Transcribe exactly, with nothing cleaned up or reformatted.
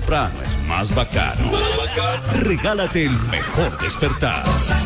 temprano es más bacano. Regálate el mejor despertar.